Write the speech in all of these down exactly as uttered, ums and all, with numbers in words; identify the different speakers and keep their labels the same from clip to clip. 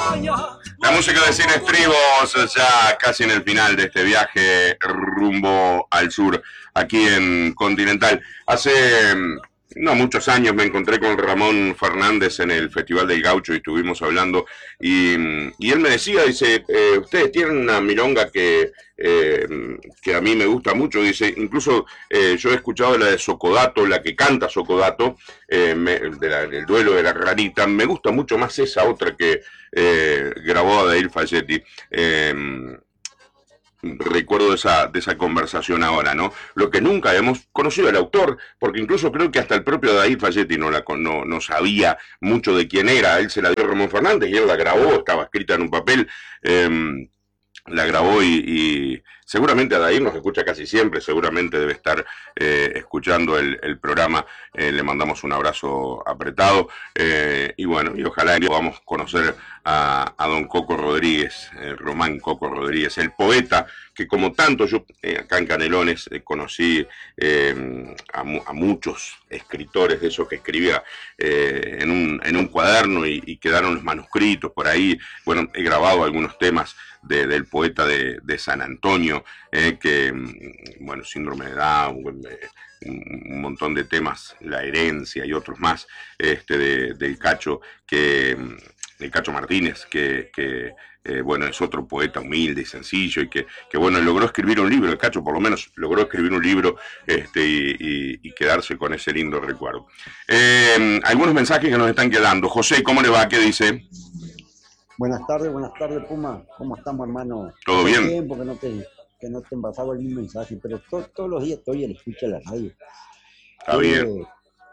Speaker 1: La música de Sin Estribos, ya casi en el final de este viaje rumbo al sur, aquí en Continental. Hace no muchos años me encontré con Ramón Fernández en el Festival del Gaucho y estuvimos hablando y, y él me decía, dice, eh, ustedes tienen una milonga que, eh, que a mí me gusta mucho, dice, incluso eh, yo he escuchado la de Socodato, la que canta Socodato, eh, me, de la, del duelo de la rarita, me gusta mucho más esa otra que eh, grabó Adair Falletti. Eh, recuerdo de esa, de esa conversación ahora, ¿no? Lo que nunca hemos conocido al autor, porque incluso creo que hasta el propio Adair Falletti no, la, no, no sabía mucho de quién era. Él se la dio a Ramón Fernández y él la grabó, estaba escrita en un papel, eh, la grabó y, y seguramente Adair nos escucha casi siempre, seguramente debe estar eh, escuchando el, el programa, eh, le mandamos un abrazo apretado eh, y bueno, y ojalá podamos conocer a, a don Coco Rodríguez, eh, Román Coco Rodríguez, el poeta que como tanto yo eh, acá en Canelones eh, conocí eh, a, a muchos escritores de esos que escribía eh, en, un, en un cuaderno y, y quedaron los manuscritos por ahí. Bueno, he grabado algunos temas de, del poeta de, de San Antonio, eh, que, bueno, síndrome de Down, eh, un montón de temas, la herencia y otros más, este de, del Cacho, que, del Cacho Martínez, que, que eh, bueno, es otro poeta humilde y sencillo, y que, que bueno, logró escribir un libro, el Cacho por lo menos logró escribir un libro este, y, y, y quedarse con ese lindo recuerdo. Eh, algunos mensajes que nos están quedando. José, ¿cómo le va? ¿Qué dice?
Speaker 2: Buenas tardes, buenas tardes, Puma. ¿Cómo estamos, hermano?
Speaker 1: ¿Todo bien?
Speaker 2: Hace tiempo que no te, que no te envasaba el mismo mensaje, pero to, todos los días estoy en escucha de la radio.
Speaker 1: Está eh, bien.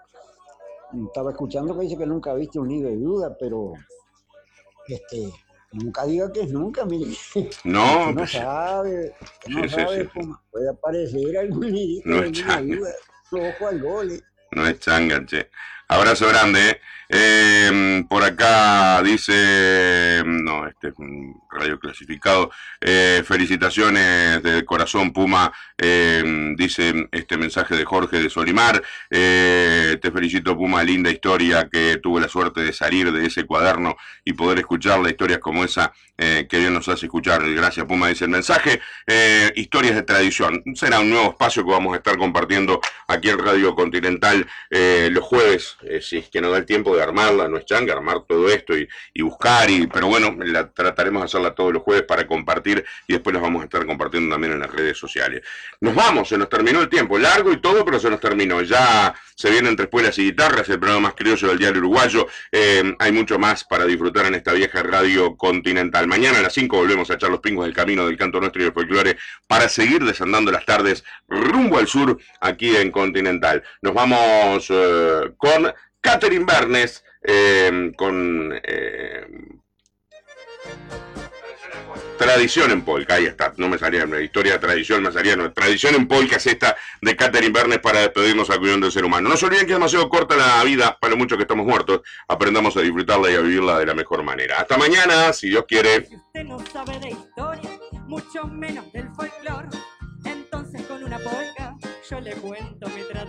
Speaker 2: Estaba escuchando que dice que nunca viste un libro de duda, pero este, nunca diga que es nunca, mire.
Speaker 1: No,
Speaker 2: no pues, sabe, no sí, sabe, sí, Puma. Sí. Puede aparecer algún libro
Speaker 1: no
Speaker 2: de alguna duda. Ojo al gol.
Speaker 1: No es changa, che. Abrazo grande, ¿eh? Eh, por acá dice, no, este es un radio clasificado, eh, felicitaciones del corazón, Puma, eh, dice este mensaje de Jorge de Solimar, eh, te felicito, Puma, linda historia, que tuve la suerte de salir de ese cuaderno y poder escuchar las historias como esa, eh, que Dios nos hace escuchar. Gracias, Puma, dice el mensaje. Eh, historias de tradición, será un nuevo espacio que vamos a estar compartiendo aquí en Radio Continental eh, los jueves, eh, si es que nos da el tiempo de armarla, no es changa, armar todo esto y, y buscar, y, pero bueno, la, trataremos de hacerla todos los jueves para compartir y después las vamos a estar compartiendo también en las redes sociales. Nos vamos, se nos terminó el tiempo, largo y todo, pero se nos terminó. Ya se vienen Entre Espuelas y Guitarras, el programa más criollo del diario uruguayo. Eh, hay mucho más para disfrutar en esta vieja Radio Continental. Mañana a las cinco volvemos a echar los pingos del camino del canto nuestro y del folclore para seguir desandando las tardes rumbo al sur aquí en Continental. Nos vamos eh, con Catherine Bernes, eh, con eh, Tradición en Polka, ahí está, no me salía, la historia de tradición me salía, no, Tradición en Polka es esta de Catherine Bernes para despedirnos al cuidado del ser humano. No se olviden que es demasiado corta la vida para lo mucho que estamos muertos, aprendamos a disfrutarla y a vivirla de la mejor manera. Hasta mañana, si Dios quiere.
Speaker 3: Si usted no sabe de historia, mucho menos del folclore, entonces con una polka yo le cuento mi tradición.